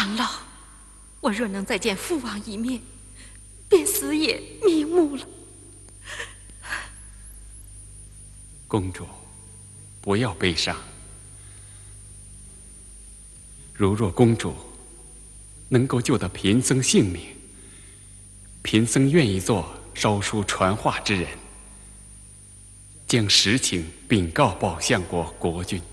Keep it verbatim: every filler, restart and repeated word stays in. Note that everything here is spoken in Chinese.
长老，我若能再见父王一面，便死也瞑目了。 公主，不要悲伤。如若公主能够救得贫僧性命，贫僧愿意做烧书传话之人，将实情禀告宝相国国君。